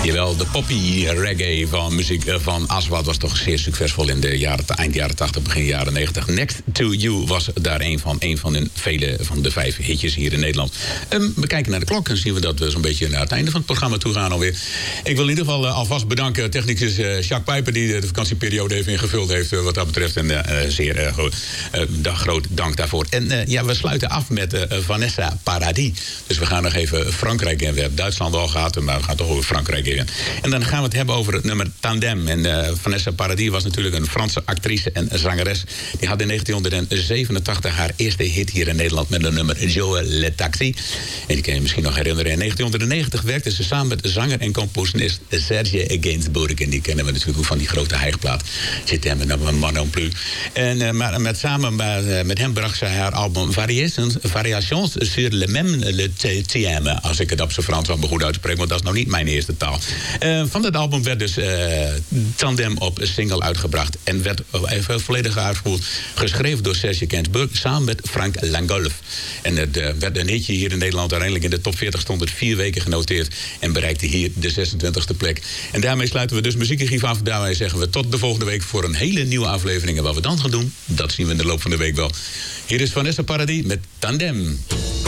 Jawel, de poppy reggae van muziek van Aswad was toch zeer succesvol in de eind jaren 80, begin jaren 90. Next to You was daar een van hun vele van de 5 hitjes hier in Nederland. We kijken naar de klok en zien we dat we zo'n beetje naar het einde van het programma toe gaan alweer. Ik wil in ieder geval alvast bedanken technicus Jacques Pijper, die de vakantieperiode even ingevuld heeft wat dat betreft. En zeer groot dank daarvoor. En we sluiten af met Vanessa Paradis. Dus we gaan nog even Frankrijk in. We hebben Duitsland al gehad, maar we gaan toch over Frankrijk in. En dan gaan we het hebben over het nummer Tandem. En Vanessa Paradis was natuurlijk een Franse actrice en zangeres. Die had in 1987 haar eerste hit hier in Nederland met het nummer Joe Le Taxi. En die kan je misschien nog herinneren. In 1990 werkte ze samen met de zanger en componist Serge Gainsbourg. En die kennen we natuurlijk ook van die grote hijgplaat. Zit hem met Man non plus. En samen met hem bracht zij haar album Variations sur le même le thème. Als ik het op zijn Frans al goed uitspreek, want dat is nou niet mijn eerste taal. Van dat album werd dus Tandem op single uitgebracht. En werd even volledig uitgevoerd. Geschreven door Serge Gainsbourg samen met Frank Langolf. En het werd een hitje hier in Nederland. Uiteindelijk in de top 40 stond het 4 weken genoteerd. En bereikte hier de 26e plek. En daarmee sluiten we dus Muziekarchief af. Daarmee zeggen we tot de volgende week voor een hele nieuwe aflevering. En wat we dan gaan doen, dat zien we in de loop van de week wel. Hier is Vanessa Paradis met Tandem.